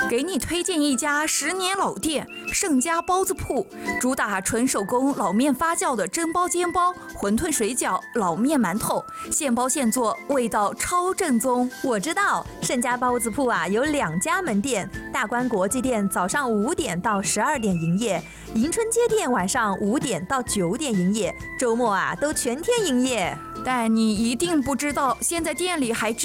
给你推荐一家10年老店——盛家包子铺，主打纯手工老面发酵的蒸包、煎包、馄饨、水饺、老面、馒头，现包现做，味道超正宗。 我知道盛家包子铺啊，有2家门店，大观国际店早上5点到12点营业，迎春街店晚上5点到9点营业，周末啊都全天营业。 但你一定不知道，现在店里还